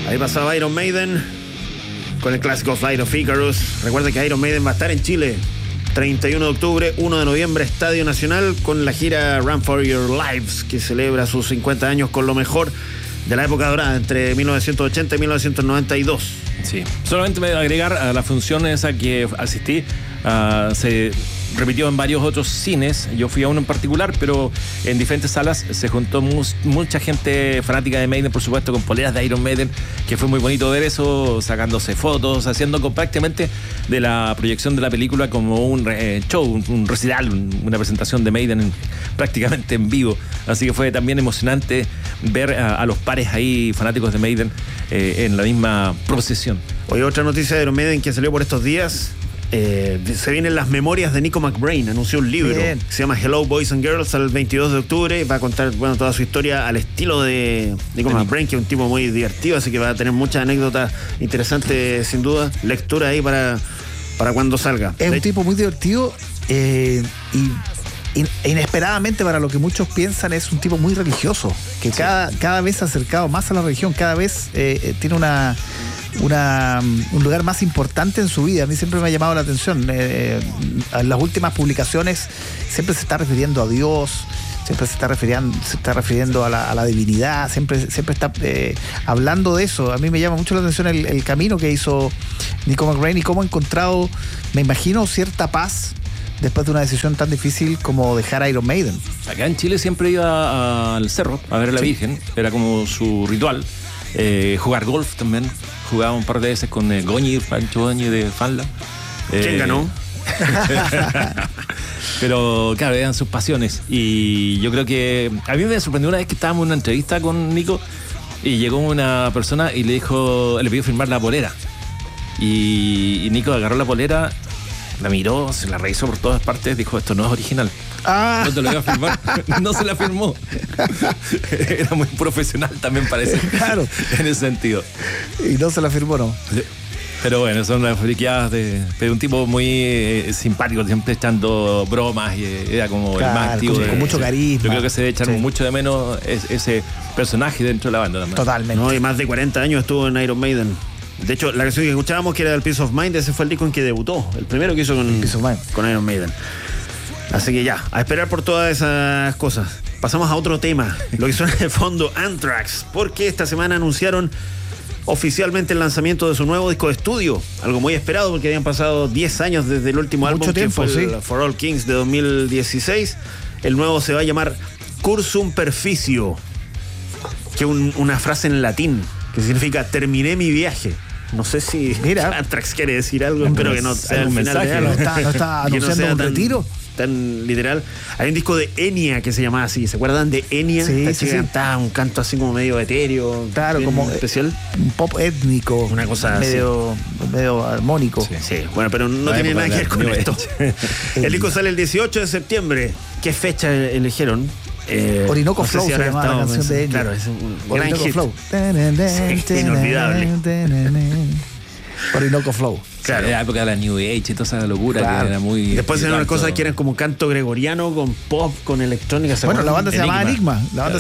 Ahí pasaba Iron Maiden con el clásico Flight of Icarus. Recuerda que Iron Maiden va a estar en Chile 31 de octubre, 1 de noviembre, Estadio Nacional, con la gira Run for Your Lives, que celebra sus 50 años con lo mejor de la época dorada, entre 1980 y 1992. Sí, solamente me voy a agregar a la función esa que asistí, se repitió en varios otros cines. Yo fui a uno en particular, pero en diferentes salas se juntó mucha gente fanática de Maiden, por supuesto, con poleras de Iron Maiden, que fue muy bonito ver eso, sacándose fotos, haciendo prácticamente de la proyección de la película como un show, un recital, una presentación de Maiden prácticamente en vivo. Así que fue también emocionante ver a los pares ahí fanáticos de Maiden en la misma procesión. Hoy otra noticia de Iron Maiden que salió por estos días. Se vienen las memorias de Nico McBrain. Anunció un libro que se llama Hello Boys and Girls el 22 de octubre. Va a contar toda su historia al estilo de Nico McBrain, que es un tipo muy divertido, así que va a tener muchas anécdotas interesantes, sin duda. Lectura ahí para cuando salga. Es un tipo muy divertido y inesperadamente, para lo que muchos piensan, es un tipo muy religioso, que cada vez se ha acercado más a la religión, cada vez tiene un lugar más importante en su vida. A mí siempre me ha llamado la atención. En las últimas publicaciones siempre se está refiriendo a Dios, siempre se está refiriendo a la divinidad, siempre está hablando de eso. A mí me llama mucho la atención el camino que hizo Nico McBrain y cómo ha encontrado, me imagino, cierta paz después de una decisión tan difícil como dejar a Iron Maiden. Acá en Chile siempre iba al cerro a ver a la Virgen, era como su ritual. Jugar golf también, jugaba un par de veces con Pancho Goñi de Fanla. ¿Quién ganó? Pero claro, eran sus pasiones. Y yo creo que a mí me sorprendió una vez que estábamos en una entrevista con Nico y llegó una persona y le pidió firmar la polera. Y Nico agarró la polera, la miró, se la revisó por todas partes, dijo: esto no es original. No te lo iba a firmar. No se la firmó. Era muy profesional también, parece. Claro. En ese sentido. Y no se la firmó, ¿no? Pero bueno, son las friqueadas de un tipo muy simpático, siempre echando bromas, y era como el más activo. Con mucho carisma. Yo creo que se echan mucho de menos ese personaje dentro de la banda también. Totalmente. No, y más de 40 años estuvo en Iron Maiden. De hecho, la canción que escuchábamos, que era el Peace of Mind, ese fue el disco en que debutó, el primero que hizo con Iron Maiden. Así que ya, a esperar por todas esas cosas. Pasamos a otro tema, lo que suena de fondo, Anthrax, porque esta semana anunciaron oficialmente el lanzamiento de su nuevo disco de estudio, algo muy esperado porque habían pasado 10 años desde el último álbum, que fue el For All Kings de 2016. El nuevo se va a llamar Cursum Perficio, que es una frase en latín que significa terminé mi viaje. No sé si Anthrax quiere decir algo, espero que no sea un mensaje. No está anunciando un retiro tan literal. Hay un disco de Enya que se llamaba así. ¿Se acuerdan de Enya? Sí. Cantaba un canto así como medio etéreo. Claro, como especial. Un pop étnico. Una cosa medio armónico. Sí. Bueno, pero no tiene nada que ver con esto. El disco sale el 18 de septiembre. ¿Qué fecha eligieron? Orinoco Flow se llamaba la canción de Enya. Claro, es un gran Orinoco hit. Flow. Inolvidable. Orinoco Flow. Claro, la época de la New Age y toda esa locura, que era muy... Después se unas cosas que eran como canto gregoriano, con pop, con electrónica. Bueno, la banda se llamaba Enigma.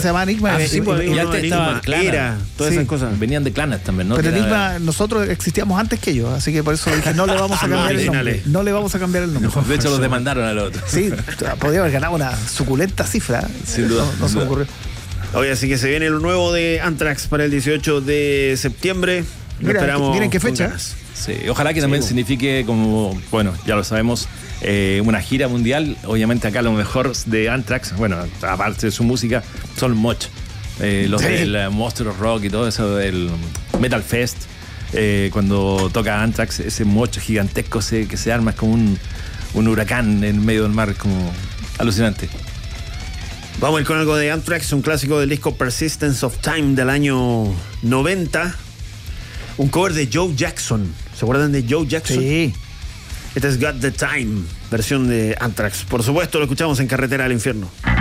Y antes estaba Clara, todas esas cosas. Venían de Clanas también, ¿no? Pero Enigma, nosotros existíamos antes que ellos, así que por eso dije, no le vamos a cambiar el nombre. No le vamos a cambiar el nombre. De hecho, los demandaron al otro. Sí, podría haber ganado una suculenta cifra. Sin duda. No se me ocurrió. Oye, así que se viene el nuevo de Anthrax para el 18 de septiembre. Miren qué fecha. Sí, ojalá que también signifique, como, bueno, ya lo sabemos, una gira mundial. Obviamente acá lo mejor de Anthrax, bueno, aparte de su música, son Moch. Los del Monster of Rock y todo eso, del Metal Fest. Cuando toca Anthrax, ese Moch gigantesco que se arma, es como un huracán en medio del mar, es como alucinante. Vamos a ir con algo de Anthrax, un clásico del disco Persistence of Time del año 90. Un cover de Joe Jackson. ¿Se acuerdan de Joe Jackson? Sí. Este es Got the Time, versión de Anthrax. Por supuesto, lo escuchamos en Carretera al Infierno.